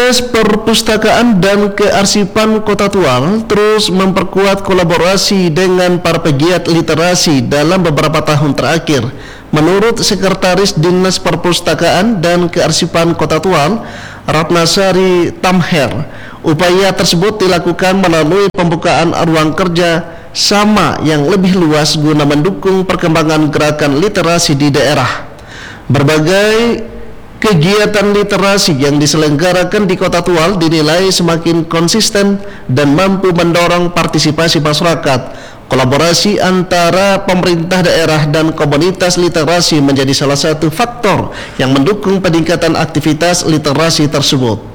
Dinas Perpustakaan dan Kearsipan Kota Tual terus memperkuat kolaborasi dengan para pegiat literasi dalam beberapa tahun terakhir. Menurut Sekretaris Dinas Perpustakaan dan Kearsipan Kota Tual, Ratnasari Tamher, upaya tersebut dilakukan melalui pembukaan ruang kerja sama yang lebih luas guna mendukung perkembangan gerakan literasi di daerah. Berbagai kegiatan literasi yang diselenggarakan di Kota Tual dinilai semakin konsisten dan mampu mendorong partisipasi masyarakat. Kolaborasi antara pemerintah daerah dan komunitas literasi menjadi salah satu faktor yang mendukung peningkatan aktivitas literasi tersebut.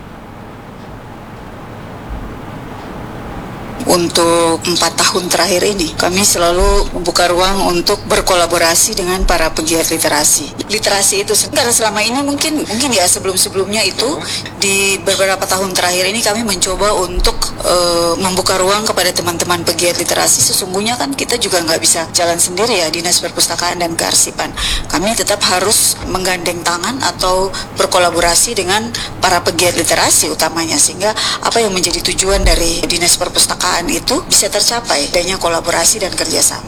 Untuk 4 tahun terakhir ini, kami selalu membuka ruang untuk berkolaborasi dengan para pegiat literasi. Literasi itu, karena selama ini mungkin ya sebelum-sebelumnya itu, di beberapa tahun terakhir ini kami mencoba untuk membuka ruang kepada teman-teman pegiat literasi. Sesungguhnya kan kita juga nggak bisa jalan sendiri ya, Dinas Perpustakaan dan Kearsipan. Kami tetap harus menggandeng tangan atau berkolaborasi dengan para pegiat literasi utamanya, sehingga apa yang menjadi tujuan dari Dinas Perpustakaan itu bisa tercapai adanya kolaborasi dan kerjasama.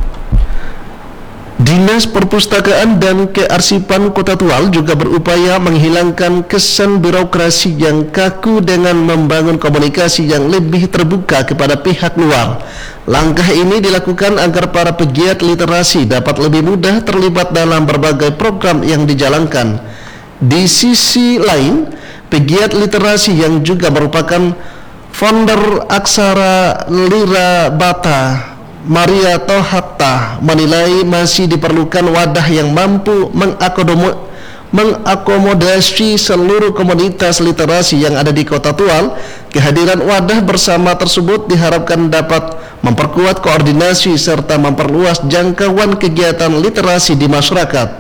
Dinas Perpustakaan dan Kearsipan Kota Tual juga berupaya menghilangkan kesan birokrasi yang kaku dengan membangun komunikasi yang lebih terbuka kepada pihak luar. Langkah ini dilakukan agar para pegiat literasi dapat lebih mudah terlibat dalam berbagai program yang dijalankan. Di sisi lain, pegiat literasi yang juga merupakan founder Aksara Lira Bata, Maria Tohatta, menilai masih diperlukan wadah yang mampu mengakomodasi seluruh komunitas literasi yang ada di Kota Tual. Kehadiran wadah bersama tersebut diharapkan dapat memperkuat koordinasi serta memperluas jangkauan kegiatan literasi di masyarakat.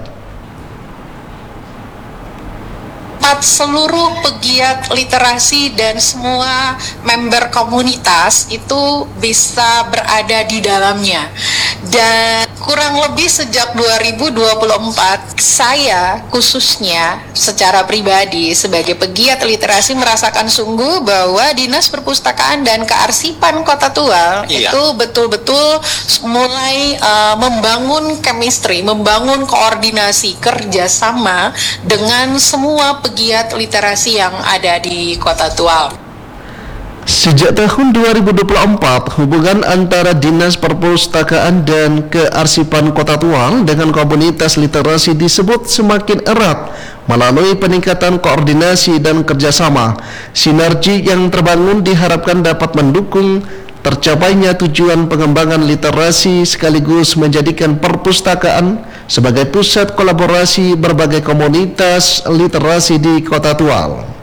Seluruh pegiat literasi dan semua member komunitas itu bisa berada di dalamnya. Dan kurang lebih sejak 2024, saya khususnya secara pribadi sebagai pegiat literasi merasakan sungguh bahwa Dinas Perpustakaan dan Kearsipan Kota Tual itu betul-betul mulai membangun chemistry, membangun koordinasi kerjasama dengan semua pegiat literasi yang ada di Kota Tual. Sejak tahun 2024, hubungan antara Dinas Perpustakaan dan Kearsipan Kota Tual dengan komunitas literasi disebut semakin erat melalui peningkatan koordinasi dan kerjasama. Sinergi yang terbangun diharapkan dapat mendukung tercapainya tujuan pengembangan literasi sekaligus menjadikan perpustakaan sebagai pusat kolaborasi berbagai komunitas literasi di Kota Tual.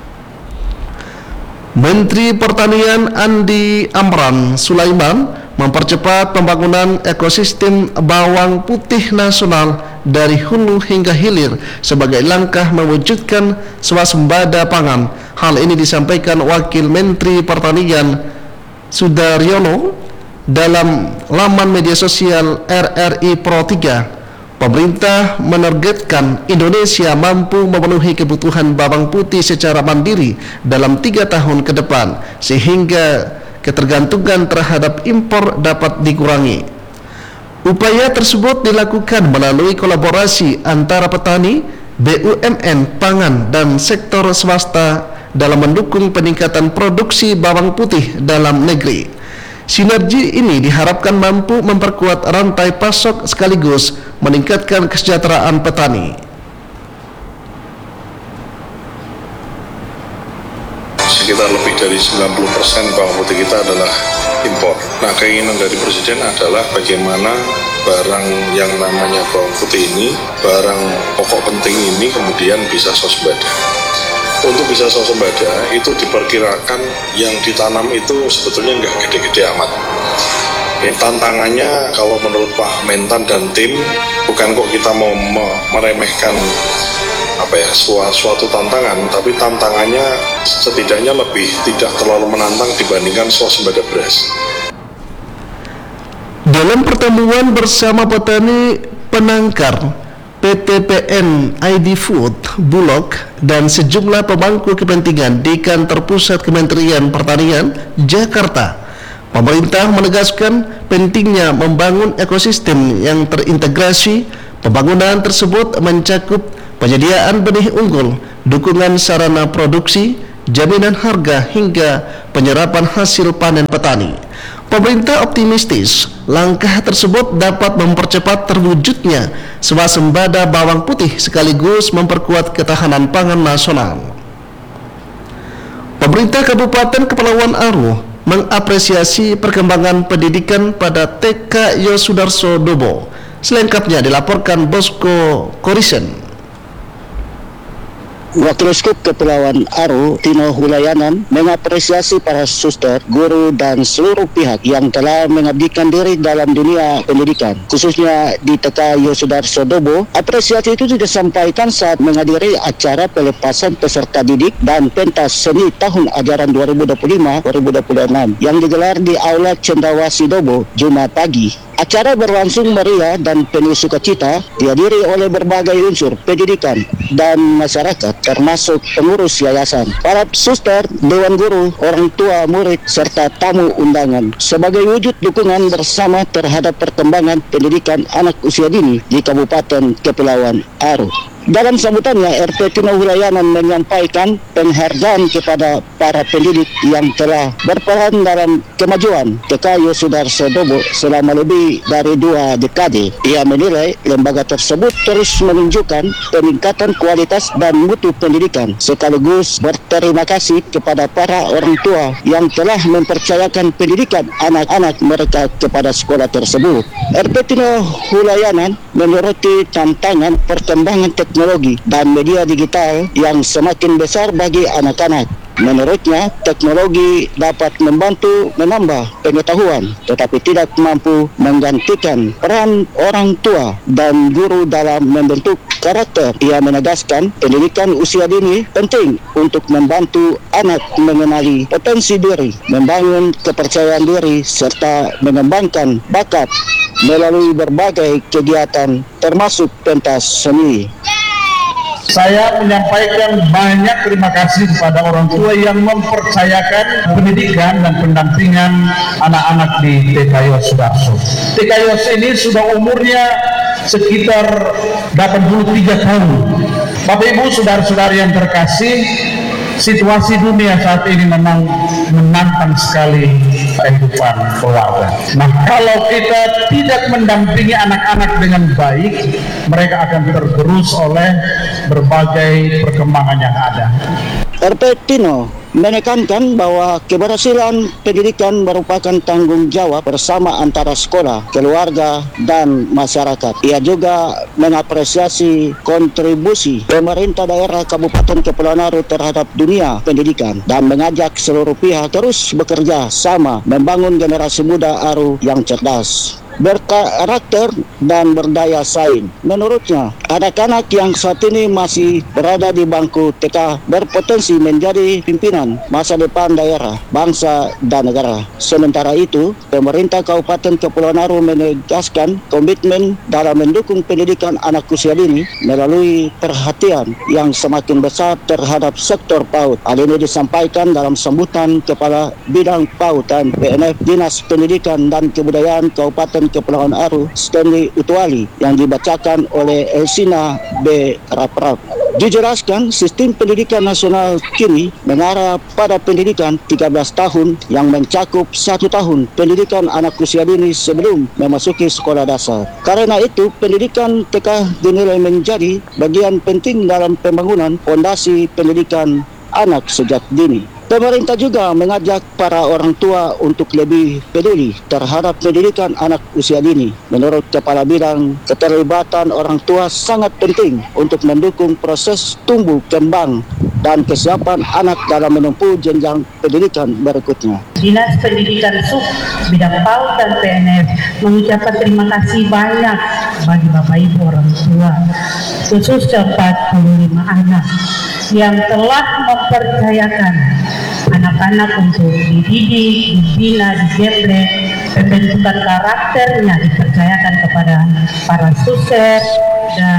Menteri Pertanian Andi Amran Sulaiman mempercepat pembangunan ekosistem bawang putih nasional dari hulu hingga hilir sebagai langkah mewujudkan swasembada pangan. Hal ini disampaikan Wakil Menteri Pertanian Sudaryono dalam laman media sosial RRI Pro 3. Pemerintah menargetkan Indonesia mampu memenuhi kebutuhan bawang putih secara mandiri dalam 3 tahun ke depan, sehingga ketergantungan terhadap impor dapat dikurangi. Upaya tersebut dilakukan melalui kolaborasi antara petani, BUMN, pangan, dan sektor swasta dalam mendukung peningkatan produksi bawang putih dalam negeri. Sinergi ini diharapkan mampu memperkuat rantai pasok sekaligus meningkatkan kesejahteraan petani. Sekitar lebih dari 90% bawang putih kita adalah impor. Nah, keinginan dari Presiden adalah bagaimana barang yang namanya bawang putih ini, barang pokok penting ini kemudian bisa swasembada. Untuk bisa swasembada itu diperkirakan yang ditanam itu sebetulnya nggak gede-gede amat. Tantangannya kalau menurut Pak Mentan dan tim, bukan kok kita mau meremehkan suatu tantangan, tapi tantangannya setidaknya lebih tidak terlalu menantang dibandingkan swasembada beras. Dalam pertemuan bersama petani penangkar PT PN ID Food, Bulog, dan sejumlah pemangku kepentingan di kantor pusat Kementerian Pertanian, Jakarta. Pemerintah menegaskan pentingnya membangun ekosistem yang terintegrasi. Pembangunan tersebut mencakup penyediaan benih unggul, dukungan sarana produksi, jaminan harga hingga penyerapan hasil panen petani. Pemerintah optimistis langkah tersebut dapat mempercepat terwujudnya swasembada bawang putih sekaligus memperkuat ketahanan pangan nasional. Pemerintah Kabupaten Kepulauan Aru mengapresiasi perkembangan pendidikan pada TK Yosudarso Dobo. Selengkapnya dilaporkan Bosco Korisen. Wakil Skup Kepulauan Aru, Tino Hulayanan, mengapresiasi para suster, guru, dan seluruh pihak yang telah mengabdikan diri dalam dunia pendidikan, khususnya di TK Yosudarso Dobo. Apresiasi itu disampaikan saat menghadiri acara pelepasan peserta didik dan pentas seni tahun ajaran 2025-2026 yang digelar di Aula Cendrawasih Dobo, Jumat pagi. Acara berlangsung meriah dan penuh sukacita, dihadiri oleh berbagai unsur pendidikan dan masyarakat, termasuk pengurus yayasan, para suster, dewan guru, orang tua, murid, serta tamu undangan, sebagai wujud dukungan bersama terhadap perkembangan pendidikan anak usia dini di Kabupaten Kepulauan Aru. Dalam sambutannya, RT Tino Hulayanan menyampaikan penghargaan kepada para pendidik yang telah berperan dalam kemajuan TK Yosudarso Dobo selama lebih dari 2 dekade. Ia menilai lembaga tersebut terus menunjukkan peningkatan kualitas dan mutu pendidikan, sekaligus berterima kasih kepada para orang tua yang telah mempercayakan pendidikan anak-anak mereka kepada sekolah tersebut. RT Tino Hulayanan menyoroti tantangan perkembangan teknologi dan media digital yang semakin besar bagi anak-anak. Menurutnya, teknologi dapat membantu menambah pengetahuan, tetapi tidak mampu menggantikan peran orang tua dan guru dalam membentuk karakter. Ia menegaskan pendidikan usia dini penting untuk membantu anak mengenali potensi diri, membangun kepercayaan diri, serta mengembangkan bakat melalui berbagai kegiatan termasuk pentas seni. Saya menyampaikan banyak terima kasih kepada orang tua yang mempercayakan pendidikan dan pendampingan anak-anak di TK Yosudarso. TK Yos ini sudah umurnya sekitar 83 tahun. Bapak Ibu, saudara-saudari yang terkasih, situasi dunia saat ini memang menantang sekali kehidupan keluarga. Nah, kalau kita tidak mendampingi anak-anak dengan baik, mereka akan tergerus oleh berbagai perkembangan yang ada. RT Tino menekankan bahwa keberhasilan pendidikan merupakan tanggung jawab bersama antara sekolah, keluarga, dan masyarakat. Ia juga mengapresiasi kontribusi pemerintah daerah Kabupaten Kepulauan Aru terhadap dunia pendidikan dan mengajak seluruh pihak terus bekerja sama membangun generasi muda Aru yang cerdas, berkarakter, dan berdaya saing. Menurutnya, anak-anak yang saat ini masih berada di bangku TK berpotensi menjadi pimpinan masa depan daerah, bangsa, dan negara. Sementara itu, pemerintah Kabupaten Kepulauan Aru menegaskan komitmen dalam mendukung pendidikan anak usia dini melalui perhatian yang semakin besar terhadap sektor PAUD. Hal ini disampaikan dalam sambutan Kepala Bidang PAUD dan PNF Dinas Pendidikan dan Kebudayaan Kabupaten Kepulauan Aru, Stanley Utuali, yang dibacakan oleh Elsina B. Raprap. Dijelaskan, sistem pendidikan nasional kini mengarah pada pendidikan 13 tahun yang mencakup 1 tahun pendidikan anak usia dini sebelum memasuki sekolah dasar. Karena itu, pendidikan TK dinilai menjadi bagian penting dalam pembangunan fondasi pendidikan anak sejak dini. Pemerintah juga mengajak para orang tua untuk lebih peduli terhadap pendidikan anak usia dini. Menurut Kepala Bidang, keterlibatan orang tua sangat penting untuk mendukung proses tumbuh kembang dan kesiapan anak dalam menempuh jenjang pendidikan berikutnya. Dinas Pendidikan Sub Bidang PAUD dan PNF mengucapkan terima kasih banyak bagi Bapak Ibu orang tua, khususnya 45 anak yang telah mempercayakan anak-anak untuk dididik, dibina, digembleng, pembentukan karakternya dipercayakan kepada para suster dan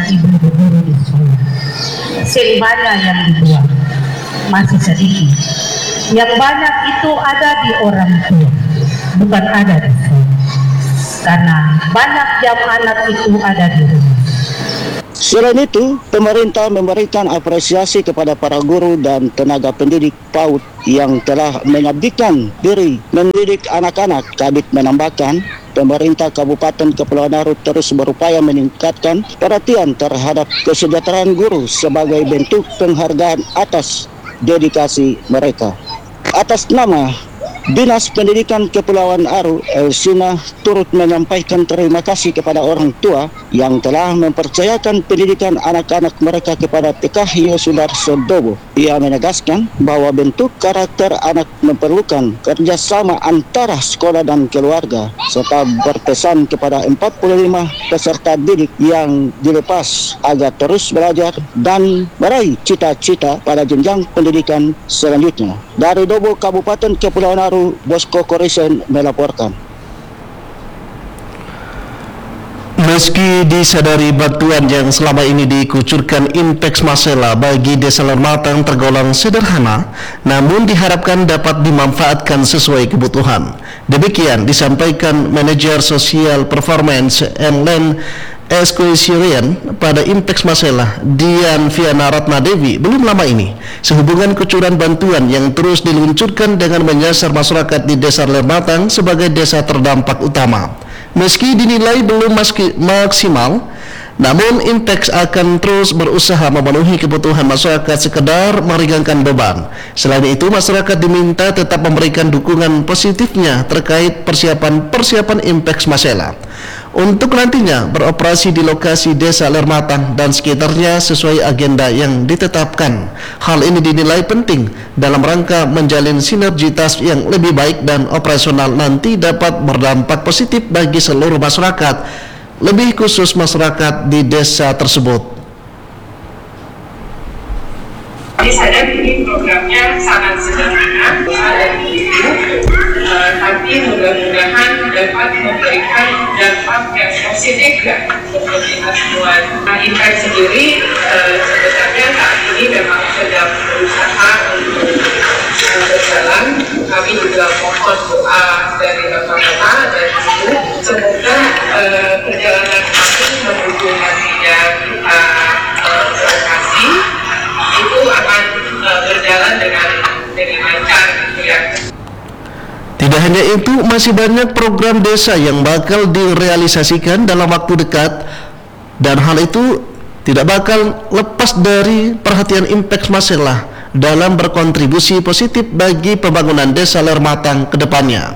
ibu guru di sekolah. Selebihnya yang dibuang masih sedikit. Yang banyak itu ada di orang tua, bukan ada di sekolah. Karena banyak jam anak itu ada di rumah. Selain itu, pemerintah memberikan apresiasi kepada para guru dan tenaga pendidik PAUD yang telah mengabdikan diri mendidik anak-anak. Kabid menambahkan, pemerintah Kabupaten Kepulauan Riau terus berupaya meningkatkan perhatian terhadap kesejahteraan guru sebagai bentuk penghargaan atas dedikasi mereka. Atas nama Dinas Pendidikan Kepulauan Riau, Elsina turut menyampaikan terima kasih kepada orang tua yang telah mempercayakan pendidikan anak-anak mereka kepada PK Yosudarso Dobo. Ia menegaskan bahwa bentuk karakter anak memerlukan kerjasama antara sekolah dan keluarga, serta berpesan kepada 45 peserta didik yang dilepas agar terus belajar dan meraih cita-cita pada jenjang pendidikan selanjutnya. Dari Dobo, Kabupaten Kepulauan Riau, Bosco Korisen melaporkan. Meski disadari bantuan yang selama ini dikucurkan Impex Masela bagi Desa Lermatang tergolong sederhana, namun diharapkan dapat dimanfaatkan sesuai kebutuhan. Demikian disampaikan Manajer Sosial Performance and Land Esquisirian pada Impex Masela, Dian Viana Ratna Dewi, belum lama ini, sehubungan kucuran bantuan yang terus diluncurkan dengan menyasar masyarakat di Desa Lermatang sebagai desa terdampak utama. Meski dinilai belum maksimal, namun Impex akan terus berusaha memenuhi kebutuhan masyarakat sekedar meringankan beban. Selain itu, masyarakat diminta tetap memberikan dukungan positifnya terkait persiapan Impex Masela untuk nantinya beroperasi di lokasi Desa Lermatang dan sekitarnya sesuai agenda yang ditetapkan. Hal ini dinilai penting dalam rangka menjalin sinergitas yang lebih baik dan operasional nanti dapat berdampak positif bagi seluruh masyarakat, lebih khusus masyarakat di desa tersebut. Jadi sadar ini programnya sangat sederhana, ada tapi mudah-mudahan dapat memberikan dampak yang positif ya untuk kita semua. Nah, Impex sendiri sebenarnya saat ini memang sedang berusaha untuk berjalan. Kami juga mohon doa dari Bapak-Bapak dan Ibu, semoga perjalanan kami menuju nantinya kita beroperasi itu akan berjalan dengan lancar gitu ya. Tidak hanya itu, masih banyak program desa yang bakal direalisasikan dalam waktu dekat, dan hal itu tidak bakal lepas dari perhatian Impex Masela dalam berkontribusi positif bagi pembangunan Desa Lermatang ke depannya.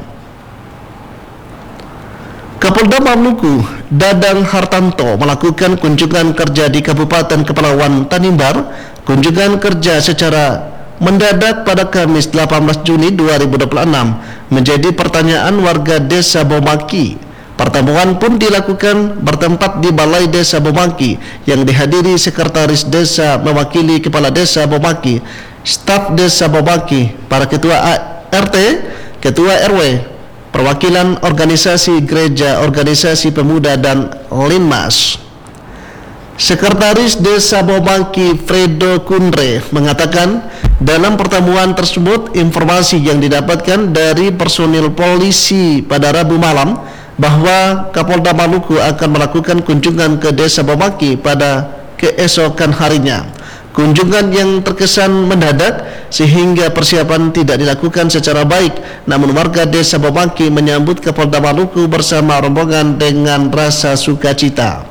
Kapolda Maluku, Dadang Hartanto, melakukan kunjungan kerja di Kabupaten Kepulauan Tanimbar. Kunjungan kerja secara mendadak pada Kamis 18 Juni 2026 menjadi pertanyaan warga Desa Bomaki. Pertemuan pun dilakukan bertempat di Balai Desa Bomaki yang dihadiri Sekretaris Desa mewakili Kepala Desa Bomaki, Staf Desa Bomaki, para Ketua RT, Ketua RW, perwakilan organisasi gereja, organisasi pemuda, dan Linmas. Sekretaris Desa Bomaki Fredo Kundre mengatakan dalam pertemuan tersebut informasi yang didapatkan dari personil polisi pada Rabu malam bahwa Kapolda Maluku akan melakukan kunjungan ke Desa Bomaki pada keesokan harinya. Kunjungan yang terkesan mendadak sehingga persiapan tidak dilakukan secara baik, namun warga Desa Bomaki menyambut Kapolda Maluku bersama rombongan dengan rasa sukacita.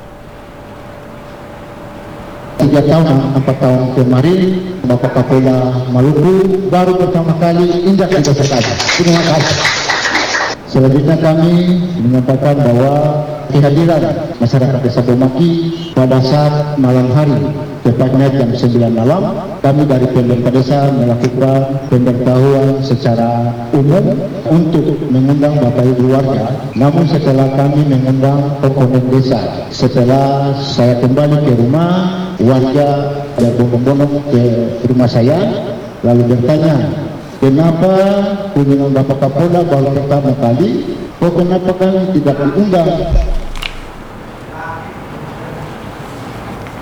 3 tahun, 4 tahun kemarin Bapak Kapolda Maluku baru pertama kali injak di desa kami. Terima kasih. Selanjutnya kami menyampaikan bahwa kehadiran masyarakat Desa Bomaki pada saat malam hari, tepatnya jam 9 malam, kami dari pemerintah desa melakukan pemberitahuan secara umum untuk mengundang Bapak Ibu warga. Namun setelah kami mengundang komponen desa, setelah saya kembali ke rumah, warga berbondong-bondong ke rumah saya lalu bertanya, kenapa kunjungan Bapak Kapolda baru pertama kali, kok kenapa kami tidak diundang?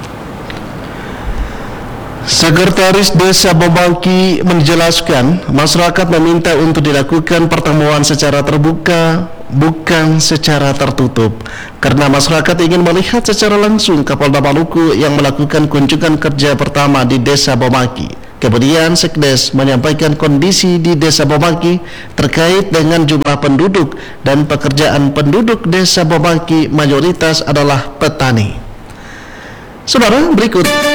Sekretaris Desa Bomangki menjelaskan, masyarakat meminta untuk dilakukan pertemuan secara terbuka, bukan secara tertutup, karena masyarakat ingin melihat secara langsung Kapolda Maluku yang melakukan kunjungan kerja pertama di Desa Bomangki. Kemudian Sekdes menyampaikan kondisi di Desa Bomangki terkait dengan jumlah penduduk dan pekerjaan penduduk Desa Bomangki mayoritas adalah petani. Saudara, berikut